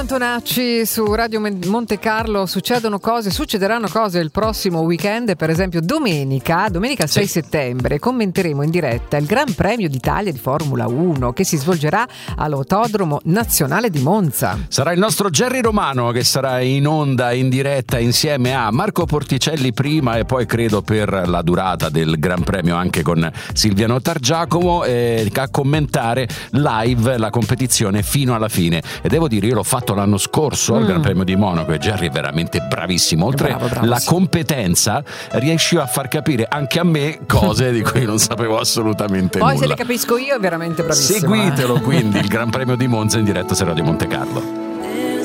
Antonacci su Radio Monte Carlo. Succederanno cose il prossimo weekend. Per esempio domenica 6 settembre commenteremo in diretta il Gran Premio d'Italia di Formula 1 che si svolgerà all'Autodromo Nazionale di Monza. Sarà il nostro Gerry Romano che sarà in onda in diretta insieme a Marco Porticelli prima e poi credo per la durata del Gran Premio anche con Silviano Targiacomo a commentare live la competizione fino alla fine. E devo dire, io l'ho fatto l'anno scorso al Gran Premio di Monaco e Gerry è veramente bravissimo. Oltre bravo, la sì. competenza, riusciva a far capire anche a me cose di cui non sapevo assolutamente nulla. Poi se le capisco io è veramente bravissimo. Seguitelo quindi il Gran Premio di Monza in diretta su Radio Monte Carlo.